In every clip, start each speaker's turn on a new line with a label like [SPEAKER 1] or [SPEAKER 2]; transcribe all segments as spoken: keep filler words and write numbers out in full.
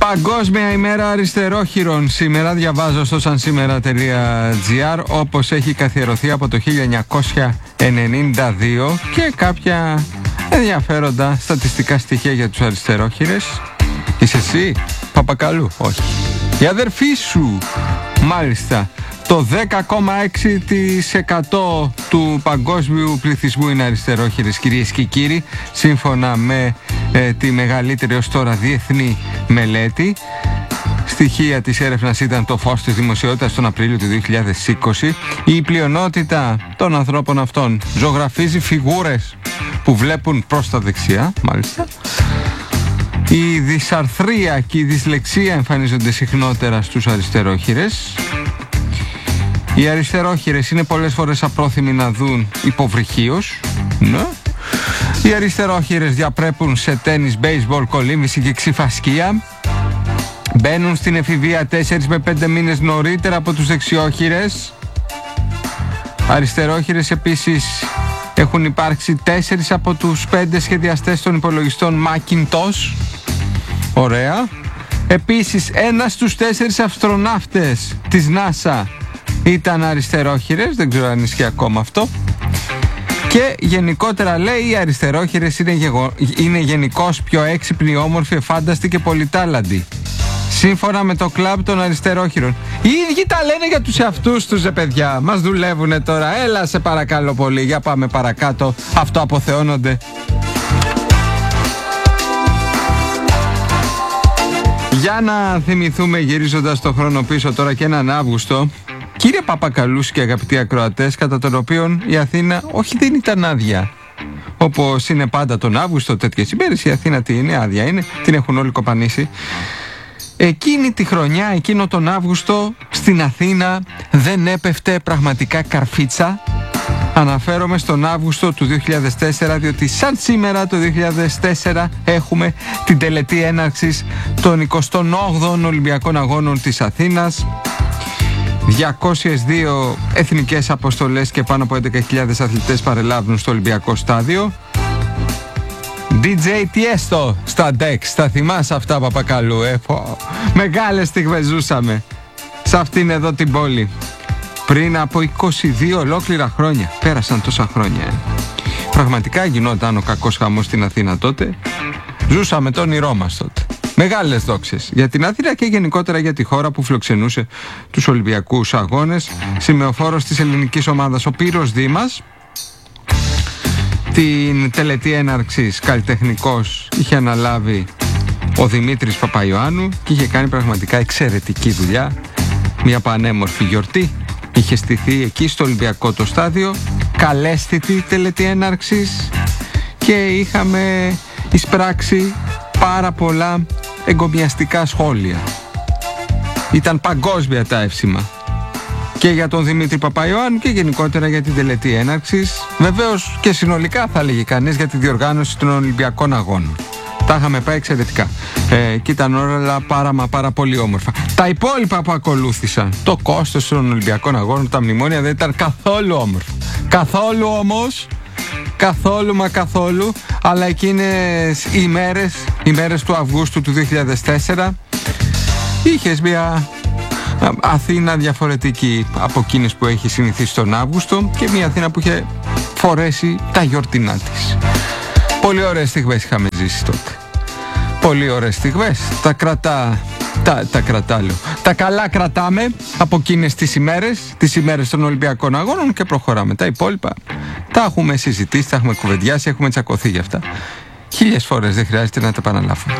[SPEAKER 1] Παγκόσμια ημέρα αριστερόχειρων. Σήμερα διαβάζω στο sansimera τελεία gr, όπως έχει καθιερωθεί από το χίλια εννιακόσια ενενήντα δύο, και κάποια ενδιαφέροντα στατιστικά στοιχεία για τους αριστερόχειρες. Είσαι εσύ, Παπακαλού? Όχι. Η αδερφή σου, μάλιστα. Το δέκα κόμμα έξι τοις εκατό του παγκόσμιου πληθυσμού είναι αριστερόχειρες, κυρίες και κύριοι, σύμφωνα με ε, τη μεγαλύτερη ως τώρα διεθνή μελέτη. Στοιχεία της έρευνας ήταν το φως της δημοσιότητας τον Απρίλιο του δύο χιλιάδες είκοσι. Η πλειονότητα των ανθρώπων αυτών ζωγραφίζει φιγούρες που βλέπουν προς τα δεξιά, μάλιστα. Η δυσαρθρία και η δυσλεξία εμφανίζονται συχνότερα στους αριστερόχειρες. Οι αριστερόχειρες είναι πολλές φορές απρόθυμοι να δουν υποβρυχίως. Ναι. Οι αριστερόχειρες διαπρέπουν σε τένις, μπέισμπολ, κολύμβηση και ξυφασκία. Μπαίνουν στην εφηβεία τέσσερις με πέντε μήνες νωρίτερα από τους δεξιόχειρες. Αριστερόχειρες επίσης έχουν υπάρξει τέσσερις από τους πέντε σχεδιαστές των υπολογιστών Macintosh. Ωραία. Επίσης ένας στους τέσσερις αστροναύτες της NASA ήταν αριστερόχειρες, δεν ξέρω αν ισχύει ακόμα αυτό. Και γενικότερα λέει οι αριστερόχειρες είναι, γεγο... είναι γενικώς πιο έξυπνοι, όμορφοι, εφάνταστοι και πολυτάλαντοι, σύμφωνα με το κλαμπ των αριστερόχειρων. Οι ίδιοι τα λένε για τους εαυτούς τους, ρε παιδιά. Μας δουλεύουνε τώρα. Έλα σε παρακαλώ πολύ, για πάμε παρακάτω. Αυτό αποθεώνονται. Για να θυμηθούμε, γυρίζοντας το χρόνο πίσω τώρα και έναν Αύγουστο, κύριε Παπακαλούς και αγαπητοί ακροατές, κατά τον οποίον η Αθήνα όχι δεν ήταν άδεια. Όπως είναι πάντα τον Αύγουστο τέτοιες ημέρες, η Αθήνα τι είναι, άδεια είναι, την έχουν όλοι κοπανίσει. Εκείνη τη χρονιά, εκείνο τον Αύγουστο, στην Αθήνα δεν έπεφτε πραγματικά καρφίτσα. Αναφέρομαι στον Αύγουστο του δύο χιλιάδες τέσσερα, διότι σαν σήμερα το δύο χιλιάδες τέσσερα έχουμε την τελετή έναρξης των εικοστών όγδοων Ολυμπιακών Αγώνων της Αθήνας. διακόσιες δύο εθνικές αποστολές και πάνω από έντεκα χιλιάδες αθλητές παρελάβουν στο Ολυμπιακό στάδιο. ντι τζέι Tiesto στα ντεξ, τα θυμάσαι αυτά, Παπακαλού? Ε? Μεγάλες στιγμές ζούσαμε σε αυτήν εδώ την πόλη πριν από είκοσι δύο ολόκληρα χρόνια. Πέρασαν τόσα χρόνια. Ε. Πραγματικά γινόταν ο κακός χαμός στην Αθήνα τότε. Ζούσαμε το όνειρό μας τότε. Μεγάλες δόξες για την Αθήνα και γενικότερα για τη χώρα που φιλοξενούσε τους Ολυμπιακούς Αγώνες. Σημεοφόρος της ελληνικής ομάδας ο Πύρος Δήμας. Την τελετή έναρξης καλλιτεχνικός είχε αναλάβει ο Δημήτρης Παπαϊωάννου και είχε κάνει πραγματικά εξαιρετική δουλειά. Μια πανέμορφη γιορτή είχε στηθεί εκεί στο Ολυμπιακό το στάδιο, καλέσθητη τελετή έναρξης, και είχαμε εισπράξει πάρα πολλά εγκομιαστικά σχόλια. Ήταν παγκόσμια τα εύσημα και για τον Δημήτρη Παπαϊωάννου και γενικότερα για την τελετή έναρξης. Βεβαίως και συνολικά, θα έλεγε κανείς, για τη διοργάνωση των Ολυμπιακών Αγώνων. Τα είχαμε πάει εξαιρετικά ε, και ήταν όλα πάρα μα πάρα πολύ όμορφα. Τα υπόλοιπα που ακολούθησαν, το κόστος των Ολυμπιακών Αγώνων, τα μνημόνια, δεν ήταν καθόλου όμορφα. Καθόλου όμως, καθόλου μα καθόλου. Αλλά εκείνες οι μέρες, οι μέρες του Αυγούστου του δύο χιλιάδες τέσσερα, είχες μια Αθήνα διαφορετική από εκείνες που έχει συνηθίσει τον Αύγουστο, και μια Αθήνα που είχε φορέσει τα γιορτινά της. Πολύ ωραίες στιγμές είχαμε ζήσει τότε. Πολύ ωραίες στιγμές. Τα κρατά, τα, τα κρατά λέω. Τα καλά κρατάμε από εκείνες τις ημέρες, τις ημέρες των Ολυμπιακών Αγώνων, και προχωράμε. Τα υπόλοιπα τα έχουμε συζητήσει, τα έχουμε κουβεντιάσει, έχουμε τσακωθεί γι' αυτά χίλιες φορές, δεν χρειάζεται να τα επαναλάβουμε.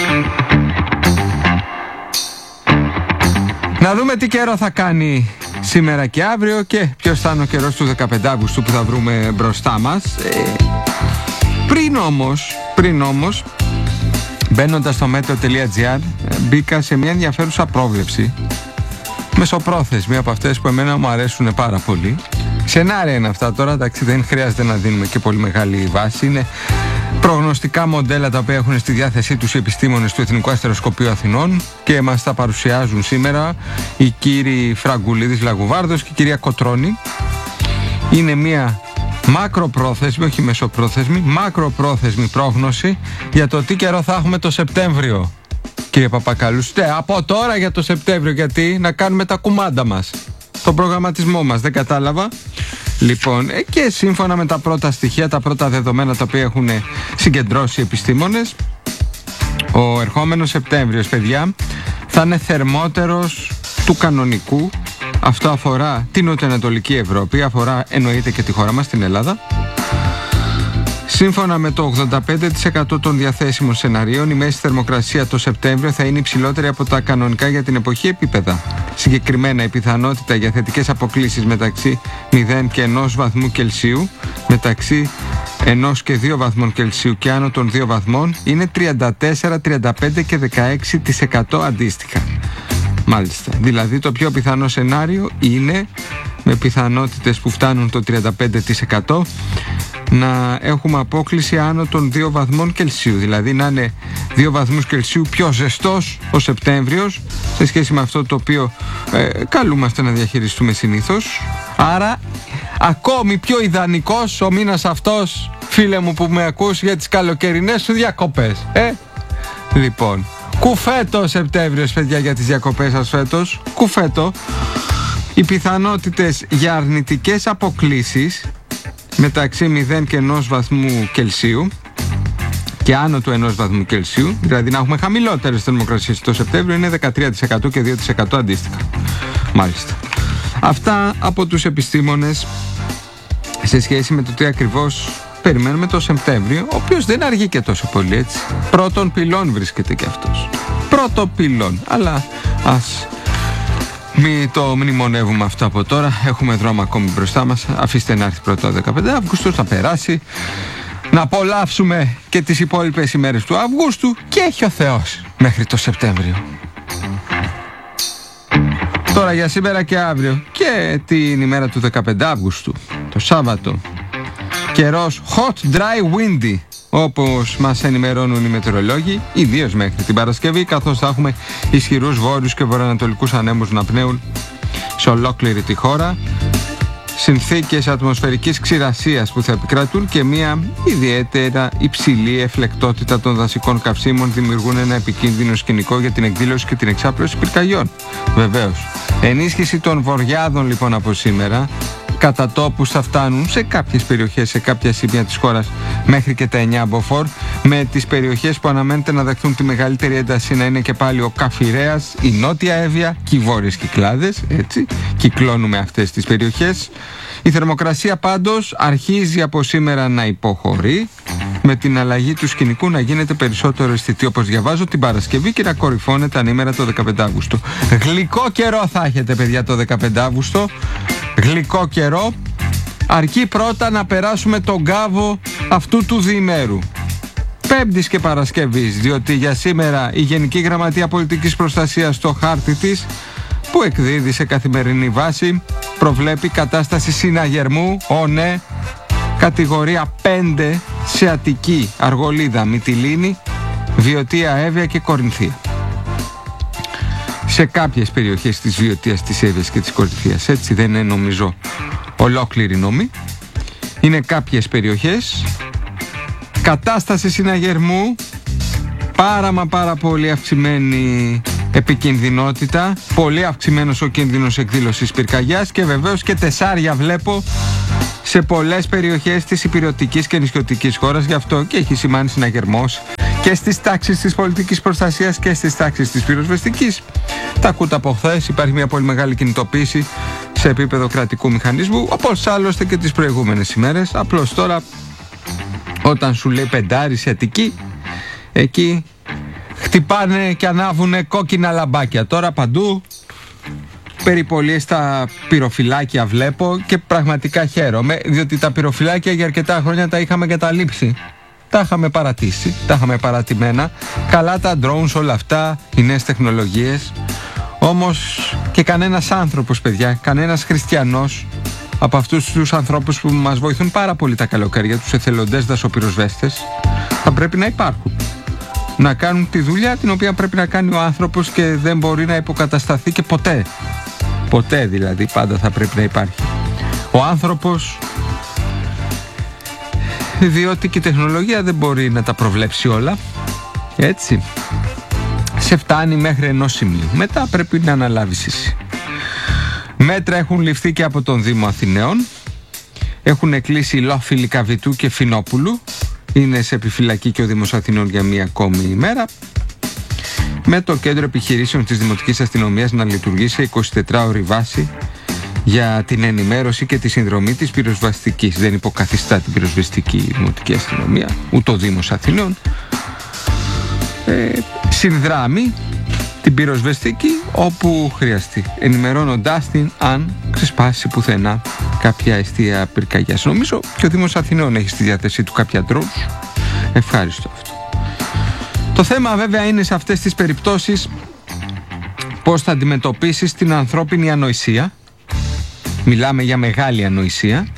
[SPEAKER 1] Να δούμε τι καιρό θα κάνει σήμερα και αύριο και ποιος θα είναι ο καιρός του δεκαπέντε Αυγούστου που θα βρούμε μπροστά μας. Ε, πριν όμως, πριν όμως, μπαίνοντας στο meteo.gr, μπήκα σε μια ενδιαφέρουσα πρόβλεψη, μεσοπρόθεσμη, από αυτές που εμένα μου αρέσουν πάρα πολύ. Σενάρια είναι αυτά τώρα, εντάξει, δεν χρειάζεται να δίνουμε και πολύ μεγάλη βάση. Είναι προγνωστικά μοντέλα τα οποία έχουν στη διάθεσή τους οι επιστήμονες του Εθνικού Αστεροσκοπείου Αθηνών και μας τα παρουσιάζουν σήμερα οι κύριοι Φραγκουλίδης Λαγουβάρδος και η κυρία Κοτρώνη. Είναι μια μακροπρόθεσμη, όχι μεσοπρόθεσμη, μακροπρόθεσμη πρόγνωση για το τι καιρό θα έχουμε το Σεπτέμβριο. κύριε Παπακαλούστε, από τώρα για το Σεπτέμβριο, γιατί να κάνουμε τα κουμάντα μας, τον προγραμματισμό μας, δεν κατάλαβα. Λοιπόν, και σύμφωνα με τα πρώτα στοιχεία, τα πρώτα δεδομένα τα οποία έχουν συγκεντρώσει οι επιστήμονες, ο ερχόμενος Σεπτέμβριος, παιδιά, θα είναι θερμότερος του κανονικού. Αυτό αφορά την νοτιοανατολική Ευρώπη, αφορά εννοείται και τη χώρα μας, την Ελλάδα. Σύμφωνα με το ογδόντα πέντε τοις εκατό των διαθέσιμων σεναρίων, η μέση θερμοκρασία το Σεπτέμβριο θα είναι υψηλότερη από τα κανονικά για την εποχή επίπεδα. Συγκεκριμένα, η πιθανότητα για θετικές αποκλίσεις μεταξύ μηδέν και ενός βαθμού Κελσίου, μεταξύ ενός και δύο βαθμών Κελσίου και άνω των δύο βαθμών είναι τριάντα τέσσερα, τριάντα πέντε και δεκαέξι τοις εκατό αντίστοιχα. Μάλιστα. Δηλαδή το πιο πιθανό σενάριο είναι, με πιθανότητες που φτάνουν το τριάντα πέντε τοις εκατό, να έχουμε απόκλιση άνω των δύο βαθμών Κελσίου. Δηλαδή να είναι δύο βαθμούς Κελσίου πιο ζεστός ο Σεπτέμβριος σε σχέση με αυτό το οποίο ε, καλούμαστε να διαχειριστούμε συνήθως. Άρα ακόμη πιο ιδανικός ο μήνας αυτός, φίλε μου που με ακούς, για τις καλοκαιρινές σου διακοπές. Ε, λοιπόν, κουφέτο ο Σεπτέμβριος, παιδιά, για τις διακοπές σας φέτος. Κουφέτο. Οι πιθανότητες για αρνητικές αποκλίσεις μεταξύ μηδέν και ενός βαθμού Κελσίου και άνω του ενός βαθμού Κελσίου, δηλαδή να έχουμε χαμηλότερες θερμοκρασίες το Σεπτέμβριο, είναι δεκατρία τοις εκατό και δύο τοις εκατό αντίστοιχα. Μάλιστα. Αυτά από τους επιστήμονες σε σχέση με το τι ακριβώς περιμένουμε το Σεπτέμβριο, ο οποίος δεν αργεί και τόσο πολύ, έτσι. Πρώτον πυλών βρίσκεται και αυτός. Πρώτο πυλών. Αλλά ας μην το μνημονεύουμε αυτό από τώρα. Έχουμε δρόμο ακόμη μπροστά μας. Αφήστε να έρθει πρώτα ο δεκαπέντε Αυγούστου, θα περάσει. Να απολαύσουμε και τις υπόλοιπες ημέρες του Αυγούστου και έχει ο Θεός μέχρι το Σεπτέμβριο. Τώρα για σήμερα και αύριο και την ημέρα του δεκαπέντε Αυγούστου, το Σάββατο, καιρός hot, dry, windy, όπως μας ενημερώνουν οι μετεωρολόγοι, ιδίως μέχρι την Παρασκευή, καθώς θα έχουμε ισχυρούς βόρειους και βορειοανατολικούς ανέμους να πνέουν σε ολόκληρη τη χώρα, συνθήκες ατμοσφαιρικής ξηρασίας που θα επικρατούν και μια ιδιαίτερα υψηλή εφλεκτότητα των δασικών καυσίμων δημιουργούν ένα επικίνδυνο σκηνικό για την εκδήλωση και την εξάπλωση πυρκαγιών. Βεβαίως, ενίσχυση των βοριάδων λοιπόν από σήμερα. Κατά τόπους θα φτάνουν σε κάποιες περιοχές, σε κάποια σημεία της χώρας μέχρι και τα εννιά μποφόρ, με τις περιοχές που αναμένεται να δεχθούν τη μεγαλύτερη ένταση να είναι και πάλι ο Καφιρέας, η Νότια Εύβοια και οι Βόρειες Κυκλάδες, έτσι, κυκλώνουμε αυτές τις περιοχές. Η θερμοκρασία πάντως αρχίζει από σήμερα να υποχωρεί, με την αλλαγή του σκηνικού να γίνεται περισσότερο αισθητή, όπως διαβάζω, την Παρασκευή και να κορυφώνεται ανήμερα το δεκαπέντε Αυγούστου. Γλυκό καιρό θα έχετε, παιδιά, το δεκαπέντε Αυγούστου. Γλυκό καιρό, αρκεί πρώτα να περάσουμε τον κάβο αυτού του διημέρου, Πέμπτης και Παρασκευής, διότι για σήμερα η Γενική Γραμματεία Πολιτικής Προστασίας στο χάρτη της, που εκδίδει σε καθημερινή βάση, προβλέπει κατάσταση συναγερμού, ω ναι, κατηγορία πέντε σε Αττική, Αργολίδα, Μυτιλήνη, Βιωτία, Εύβοια και Κορινθία. Σε κάποιες περιοχές της Βιωτίας, της Εύβοιας και της Κορινθίας, έτσι, δεν είναι νομίζω ολόκληρη νόμη. Είναι κάποιες περιοχές. Κατάσταση συναγερμού, πάρα μα πάρα πολύ αυξημένη επικινδυνότητα, πολύ αυξημένος ο κίνδυνος εκδήλωσης πυρκαγιάς και βεβαίως και τεσσάρια βλέπω σε πολλές περιοχές της υπηρετικής και νησιωτικής χώρας, γι' αυτό και έχει σημάνει συναγερμός και στις τάξεις της πολιτικής προστασίας και στις τάξεις της πυροσβεστικής. Τα ακούτε από χθες, υπάρχει μια πολύ μεγάλη κινητοποίηση σε επίπεδο κρατικού μηχανισμού, όπως άλλωστε και τις προηγούμενες ημέρες. Απλώς τώρα, όταν σου λέει πεντάρι σε Αττική, εκεί χτυπάνε και ανάβουνε κόκκινα λαμπάκια. Τώρα παντού περιπολίες στα πυροφυλάκια βλέπω και πραγματικά χαίρομαι, διότι τα πυροφυλάκια για αρκετά χρόνια τα είχαμε καταλήψει. Τα είχαμε παρατήσει, τα είχαμε παρατημένα. Καλά τα drones, όλα αυτά, οι νέες τεχνολογίες. Όμως και κανένας άνθρωπος, παιδιά, κανένας χριστιανός από αυτούς τους ανθρώπους που μας βοηθούν πάρα πολύ τα καλοκαίρια, τους εθελοντές δασοπυροσβέστες, θα πρέπει να υπάρχουν. Να κάνουν τη δουλειά την οποία πρέπει να κάνει ο άνθρωπος και δεν μπορεί να υποκατασταθεί και ποτέ. Ποτέ δηλαδή, πάντα θα πρέπει να υπάρχει ο άνθρωπος, διότι και η τεχνολογία δεν μπορεί να τα προβλέψει όλα, έτσι. σε φτάνει μέχρι ενός σημείου. Μετά πρέπει να αναλάβεις εσύ. Μέτρα έχουν ληφθεί και από τον Δήμο Αθηναίων. Έχουν κλείσει Λόφιλη, Καβιτού και Φινόπουλου. Είναι σε επιφυλακή και ο Δήμος Αθηνών για μία ακόμη ημέρα. Με το κέντρο επιχειρήσεων της Δημοτικής Αστυνομίας να λειτουργεί σε εικοσιτετράωρη βάση για την ενημέρωση και τη συνδρομή της πυροσβεστικής. Δεν υποκαθιστά την πυροσβεστική Δημοτική Αστυνομία, ούτε ο Δήμος Αθηνών. Ε, συνδράμει την πυροσβεστική όπου χρειαστεί, ενημερώνοντάς την αν ξεσπάσει πουθενά κάποια αιστεία πυρκαγιάς. Νομίζω και ο Δήμος Αθηνών έχει στη διάθεσή του κάποια drones. Ευχάριστο αυτό. Το θέμα βέβαια είναι σε αυτές τις περιπτώσεις πώς θα αντιμετωπίσεις την ανθρώπινη ανοησία. Μιλάμε για μεγάλη ανοησία,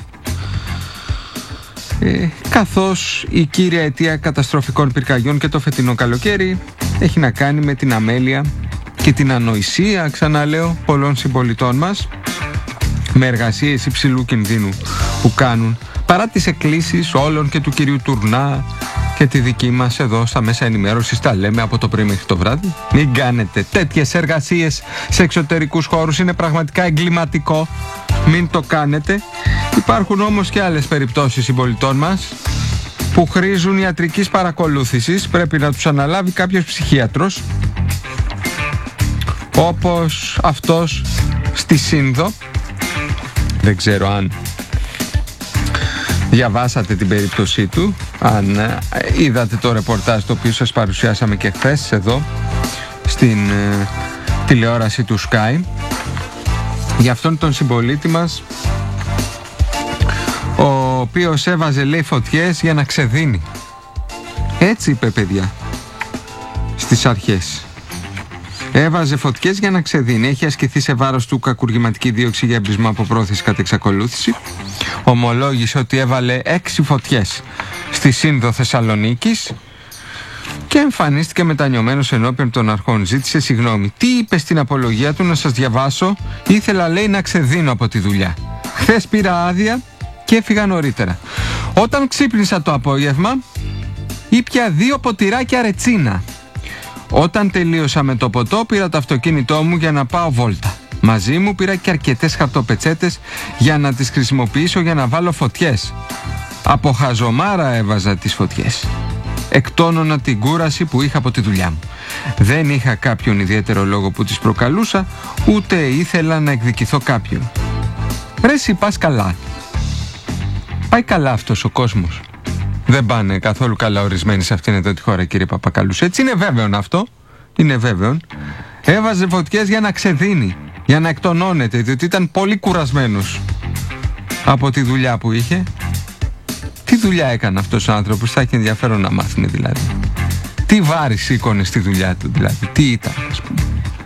[SPEAKER 1] ε, καθώς η κύρια αιτία καταστροφικών πυρκαγιών και το φετινό καλοκαίρι έχει να κάνει με την αμέλεια και την ανοησία, ξαναλέω, πολλών συμπολιτών μας, με εργασίες υψηλού κινδύνου που κάνουν, παρά τις εκκλήσεις όλων και του κυρίου Τουρνά και τη δική μας εδώ στα μέσα ενημέρωσης. Τα λέμε από το πρωί μέχρι το βράδυ. Μην κάνετε τέτοιες εργασίες σε εξωτερικούς χώρους, είναι πραγματικά εγκληματικό. Μην το κάνετε. Υπάρχουν όμως και άλλες περιπτώσεις συμπολιτών μας που χρήζουν ιατρικής παρακολούθησης. Πρέπει να τους αναλάβει κάποιος ψυχίατρος, όπως αυτός στη Σύνδο. Δεν ξέρω αν διαβάσατε την περίπτωσή του, αν ε, είδατε το ρεπορτάζ το οποίο σας παρουσιάσαμε και χθες εδώ στην ε, τηλεόραση του Sky, για αυτόν τον συμπολίτη μας, ο οποίος έβαζε, λέει, φωτιές για να ξεδίνει. Έτσι είπε, παιδιά, στις αρχές. Έβαζε φωτιές για να ξεδίνει. Έχει ασκηθεί σε βάρος του κακουργηματική δίωξη για εμπρισμό από πρόθεση κατά εξακολούθηση. Ομολόγησε ότι έβαλε έξι φωτιές στη Σύνδο Θεσσαλονίκης και εμφανίστηκε μετανιωμένος ενώπιον των αρχών. Ζήτησε συγγνώμη. Τι είπε στην απολογία του, να σας διαβάσω? Ήθελα, λέει, να ξεδίνω από τη δουλειά. Χθες πήρα άδεια και έφυγα νωρίτερα. Όταν ξύπνησα το απόγευμα, ήπια δύο ποτηράκια ρετσίνα. Όταν τελείωσα με το ποτό, πήρα το αυτοκίνητό μου για να πάω βόλτα. Μαζί μου πήρα και αρκετές χαρτοπετσέτες για να τις χρησιμοποιήσω για να βάλω φωτιές. Από χαζομάρα έβαζα τις φωτιές. Εκτόνωνα την κούραση που είχα από τη δουλειά μου. Δεν είχα κάποιον ιδιαίτερο λόγο που τις προκαλούσα, ούτε ήθελα να εκδικηθώ κάποιον. Ρε εσύ, πας καλά? Πάει καλά αυτός ο κόσμος? Δεν πάνε καθόλου καλά ορισμένοι σε αυτήν εδώ τη χώρα, κύριε Παπακαλούς. Έτσι είναι βέβαιο αυτό. Είναι βέβαιο. Έβαζε φωτιές για να ξεδίνει, για να εκτονώνεται, διότι ήταν πολύ κουρασμένος από τη δουλειά που είχε. Τι δουλειά έκανε αυτός ο άνθρωπος? Θα έχει ενδιαφέρον να μάθουμε, δηλαδή. Τι βάρη σήκωνε στη δουλειά του, δηλαδή. Τι ήταν, ας πούμε.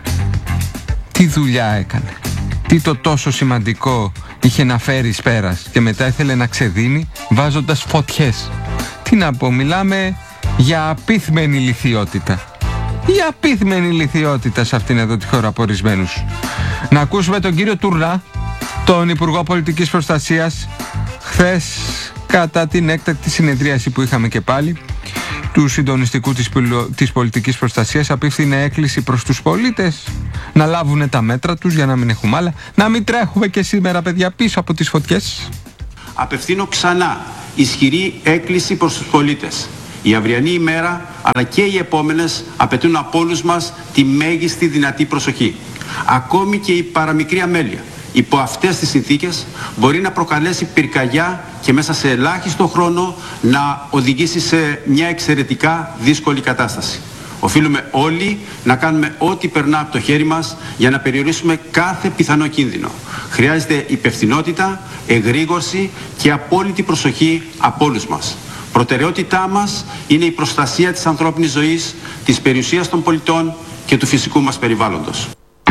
[SPEAKER 1] Τι δουλειά έκανε? Τι το τόσο σημαντικό είχε να φέρει εις πέρας και μετά ήθελε να ξεδίνει βάζοντας φωτιές? Τι να πω, μιλάμε για απίθμενη λιθιότητα. Για απίθμενη λιθιότητα σε αυτήν εδώ τη χώρα από ορισμένους. Να ακούσουμε τον κύριο Τουρνά, τον Υπουργό Πολιτικής Προστασίας, χθες κατά την έκτακτη συνεδρίαση που είχαμε και πάλι του συντονιστικού της, της πολιτικής προστασίας. Απίφθινε έκκληση προς τους πολίτες να λάβουν τα μέτρα τους για να μην έχουμε άλλα, να μην τρέχουμε και σήμερα, παιδιά, πίσω από τις φωτιές.
[SPEAKER 2] Απευθύνω ξανά ισχυρή έκκληση προς τους πολίτες. Η αυριανή ημέρα αλλά και οι επόμενες απαιτούν από όλους μας τη μέγιστη δυνατή προσοχή. Ακόμη και η παραμικρή αμέλεια υπό αυτές τις συνθήκες μπορεί να προκαλέσει πυρκαγιά και μέσα σε ελάχιστο χρόνο να οδηγήσει σε μια εξαιρετικά δύσκολη κατάσταση. Οφείλουμε όλοι να κάνουμε ό,τι περνά από το χέρι μας για να περιορίσουμε κάθε πιθανό κίνδυνο. Χρειάζεται υπευθυνότητα, εγρήγορση και απόλυτη προσοχή από όλους μας. Προτεραιότητά μας είναι η προστασία της ανθρώπινης ζωής, της περιουσίας των πολιτών και του φυσικού μας περιβάλλοντος.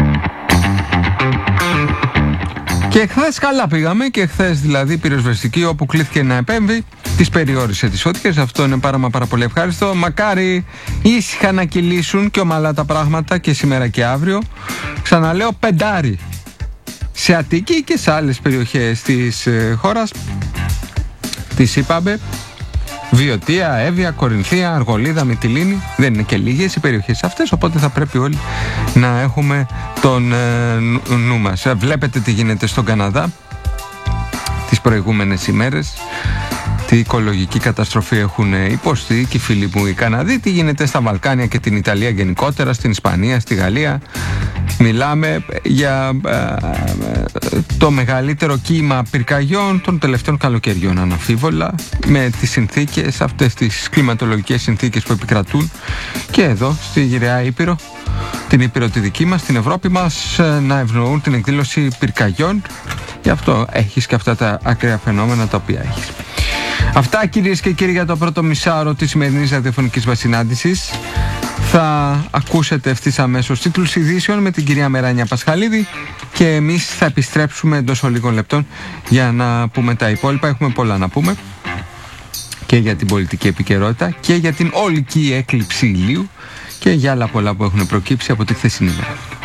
[SPEAKER 1] Και χθες καλά πήγαμε, και χθες δηλαδή πυροσβεστική, όπου κλήθηκε να επέμβει, τις περιόρισε τις φωτιές. Αυτό είναι πάρα, μα πάρα πολύ ευχάριστο. Μακάρι ήσυχα να κυλήσουν και ομαλά τα πράγματα και σήμερα και αύριο. Ξαναλέω, πεντάρι σε Αττική και σε άλλες περιοχές της ε, χώρας. Τις είπαμε. Βιωτία, Εύβοια, Κορινθία, Αργολίδα, Μυτιλήνη. Δεν είναι και λίγες οι περιοχές αυτές, οπότε θα πρέπει όλοι να έχουμε τον ε, νου μας. Βλέπετε τι γίνεται στον Καναδά τις προηγούμενες ημέρες. Τι οικολογική καταστροφή έχουν υποστεί και οι φίλοι μου οι Καναδοί, τι γίνεται στα Βαλκάνια και την Ιταλία γενικότερα, στην Ισπανία, στη Γαλλία. Μιλάμε για ε, το μεγαλύτερο κύμα πυρκαγιών των τελευταίων καλοκαιριών, αναμφίβολα, με τις συνθήκες, αυτές τις κλιματολογικές συνθήκες που επικρατούν και εδώ στη Γυραιά Ήπειρο, την Ήπειρο τη δική μας, την Ευρώπη μας, να ευνοούν την εκδήλωση πυρκαγιών. Γι' αυτό έχεις και αυτά τα ακραία φαινόμενα τα οποία έχεις. Αυτά, κυρίες και κύριοι, για το πρώτο μισάωρο της σημερινής ραδιοφωνικής μας συνάντησης. Θα ακούσετε ευθύς αμέσως τίτλους ειδήσεων με την κυρία Μεράνια Πασχαλίδη και εμείς θα επιστρέψουμε εντός λίγων λεπτών για να πούμε τα υπόλοιπα. Έχουμε πολλά να πούμε και για την πολιτική επικαιρότητα και για την ολική έκλειψη ηλίου και για άλλα πολλά που έχουν προκύψει από τη χθεσινή μέρα.